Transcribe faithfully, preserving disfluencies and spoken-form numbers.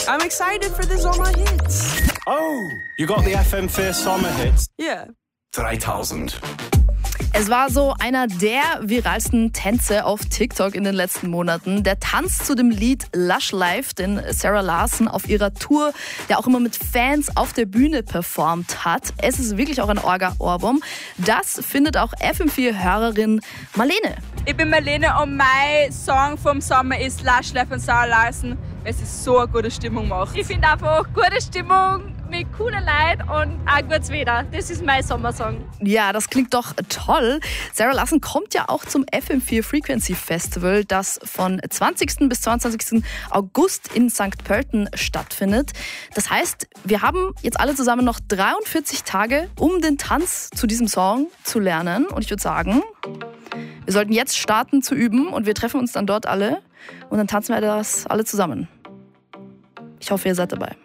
I'm excited for the summer hits. Oh, you got the F M vier Summer Hits? Yeah. dreitausend. Es war so einer der viralsten Tänze auf TikTok in den letzten Monaten. Der Tanz zu dem Lied Lush Life, den Sarah Larson auf ihrer Tour, der auch immer mit Fans auf der Bühne performt hat. Es ist wirklich auch ein Orga-Ohrwurm. Das findet auch F M vier-Hörerin Marlene. Ich bin Marlene und mein Song vom Sommer ist Lush Life von Sarah Larson, weil sie so eine gute Stimmung macht. Ich finde einfach gute Stimmung mit coolen Leuten und auch gutes Wetter. Das ist mein Sommersong. Ja, das klingt doch toll. Sarah Larson kommt ja auch zum F M vier Frequency Festival, das von zwanzigsten bis zweiundzwanzigsten August in Sankt Pölten stattfindet. Das heißt, wir haben jetzt alle zusammen noch dreiundvierzig Tage, um den Tanz zu diesem Song zu lernen. Und ich würde sagen, wir sollten jetzt starten zu üben und wir treffen uns dann dort alle und dann tanzen wir das alle zusammen. Ich hoffe, ihr seid dabei.